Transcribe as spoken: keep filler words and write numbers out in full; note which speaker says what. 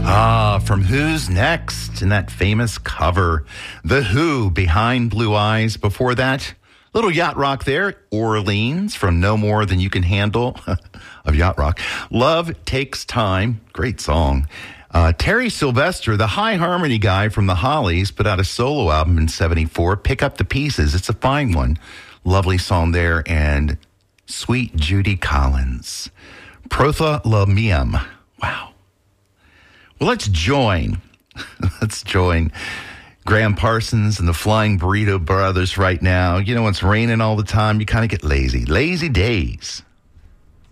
Speaker 1: Ah, from Who's Next in that famous cover. The Who, Behind Blue Eyes. Before that, little yacht rock there. Orleans from No More Than You Can Handle of yacht rock. Love Takes Time. Great song. Uh, Terry Sylvester, the high harmony guy from the Hollies, put out a solo album in seventy-four. Pick Up the Pieces. It's a fine one. Lovely song there. And Sweet Judy Collins. Protha La Miam. Wow. Well, let's join. let's join Graham Parsons and the Flying Burrito Brothers right now. You know, it's raining all the time. You kind of get lazy. Lazy days.